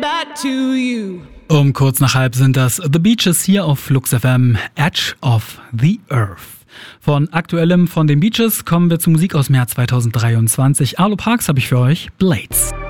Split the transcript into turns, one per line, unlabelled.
back to you.
Um kurz nach halb sind das The Beaches hier auf Flux FM, Edge of the Earth. Von aktuellem von den Beaches kommen wir zu Musik aus dem Jahr 2023. Arlo Parks habe ich für euch, Blades.